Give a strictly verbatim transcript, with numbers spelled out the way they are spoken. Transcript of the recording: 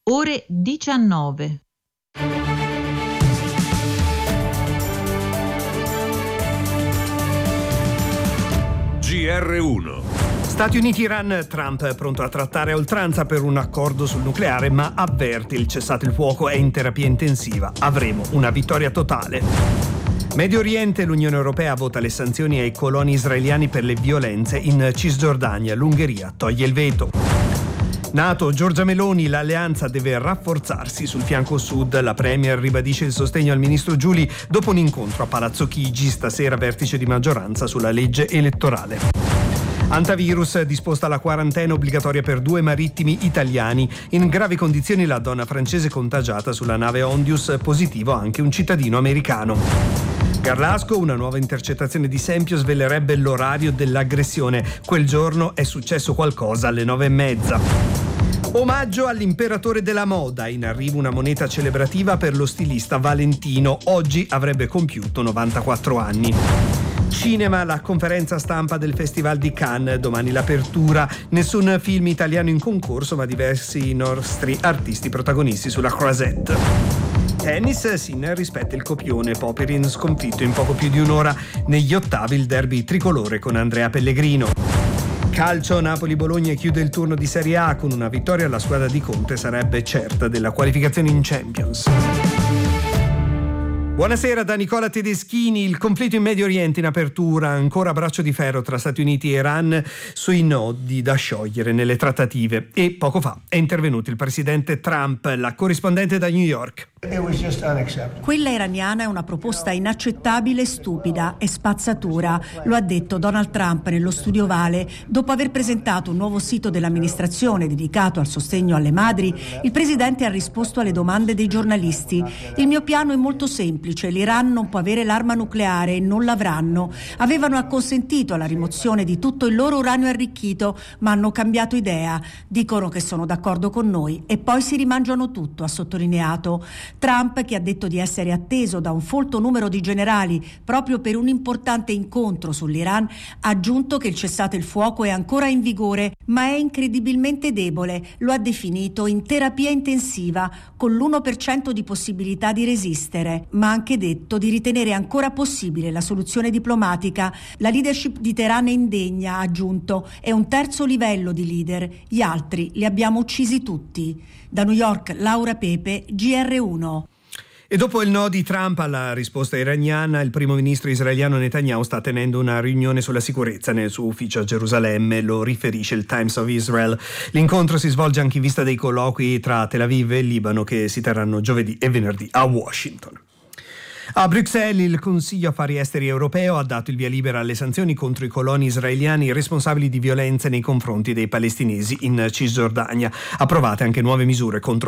ore diciannove. G R uno. Stati Uniti-Iran, Trump è pronto a trattare a oltranza per un accordo sul nucleare, ma avverte il cessate il fuoco è in terapia intensiva. Avremo una vittoria totale. Medio Oriente, l'Unione Europea vota le sanzioni ai coloni israeliani per le violenze in Cisgiordania. L'Ungheria toglie il veto. NATO, Giorgia Meloni, l'alleanza deve rafforzarsi sul fianco sud. La premier ribadisce il sostegno al ministro Giuli dopo un incontro a Palazzo Chigi, stasera vertice di maggioranza sulla legge elettorale. Antivirus, disposta la quarantena obbligatoria per due marittimi italiani. In gravi condizioni la donna francese contagiata sulla nave Ondius, positivo anche un cittadino americano. Garlasco, una nuova intercettazione di Sempio svelerebbe l'orario dell'aggressione. Quel giorno è successo qualcosa alle nove e mezza. Omaggio all'imperatore della moda, in arrivo una moneta celebrativa per lo stilista Valentino. Oggi avrebbe compiuto novantaquattro anni. Cinema, la conferenza stampa del Festival di Cannes, domani l'apertura. Nessun film italiano in concorso, ma diversi nostri artisti protagonisti sulla Croisette. Tennis, Sinner rispetta il copione, Popyrin sconfitto in poco più di un'ora. Negli ottavi il derby tricolore con Andrea Pellegrino. Calcio, Napoli-Bologna chiude il turno di Serie A. Con una vittoria la squadra di Conte sarebbe certa della qualificazione in Champions. Buonasera da Nicola Tedeschini. Il conflitto in Medio Oriente in apertura, ancora braccio di ferro tra Stati Uniti e Iran sui nodi da sciogliere nelle trattative. E poco fa è intervenuto il presidente Trump, la corrispondente da New York. Quella iraniana è una proposta inaccettabile, stupida e spazzatura, lo ha detto Donald Trump nello studio Vale. Dopo aver presentato un nuovo sito dell'amministrazione dedicato al sostegno alle madri, il presidente ha risposto alle domande dei giornalisti. Il mio piano è molto semplice, l'Iran non può avere l'arma nucleare e non l'avranno. Avevano acconsentito alla rimozione di tutto il loro uranio arricchito, ma hanno cambiato idea. Dicono che sono d'accordo con noi e poi si rimangiano tutto, ha sottolineato. Trump, che ha detto di essere atteso da un folto numero di generali proprio per un importante incontro sull'Iran, ha aggiunto che il cessate il fuoco è ancora in vigore, ma è incredibilmente debole. Lo ha definito in terapia intensiva, con l'uno per cento di possibilità di resistere, ma ha anche detto di ritenere ancora possibile la soluzione diplomatica. La leadership di Teheran è indegna, ha aggiunto, è un terzo livello di leader, gli altri li abbiamo uccisi tutti. Da New York, Laura Pepe, G R uno. E dopo il no di Trump alla risposta iraniana, il primo ministro israeliano Netanyahu sta tenendo una riunione sulla sicurezza nel suo ufficio a Gerusalemme, lo riferisce il Times of Israel. L'incontro si svolge anche in vista dei colloqui tra Tel Aviv e il Libano che si terranno giovedì e venerdì a Washington. A Bruxelles il Consiglio Affari Esteri europeo ha dato il via libera alle sanzioni contro i coloni israeliani responsabili di violenze nei confronti dei palestinesi in Cisgiordania. Approvate anche nuove misure contro